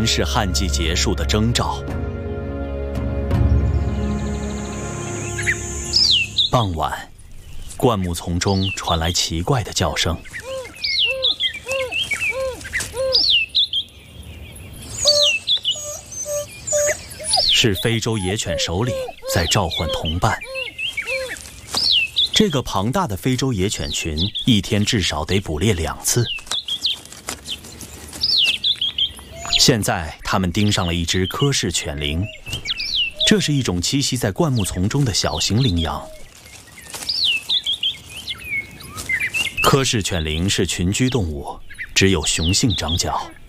是旱季结束的征兆。傍晚，灌木丛中传来奇怪的叫声。是非洲野犬首领在召唤同伴。这个庞大的非洲野犬群一天至少得捕猎2次。现在，他们盯上了一只科氏犬羚，这是一种栖息在灌木丛中的小型羚羊。科氏犬羚是群居动物，只有雄性长角。